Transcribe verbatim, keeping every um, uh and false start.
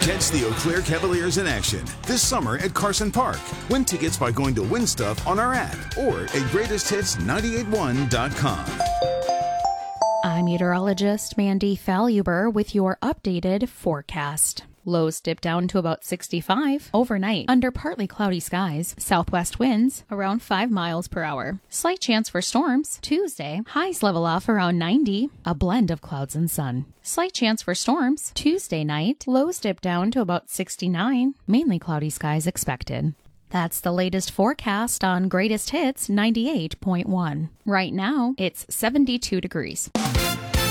Catch the Eau Claire Cavaliers in action this summer at Carson Park. Win tickets by going to Win Stuff on our app or at greatest hits nine eight one dot com. I'm meteorologist Mandy Faluber with your updated forecast. Lows dip down to about sixty-five overnight under partly cloudy skies. Southwest winds around five miles per hour. Slight chance for storms Tuesday. Highs level off around ninety. A blend of clouds and sun. Slight chance for storms Tuesday night. Lows dip down to about sixty-nine. Mainly cloudy skies expected. That's the latest forecast on Greatest Hits ninety-eight point one. Right now, it's seventy-two degrees.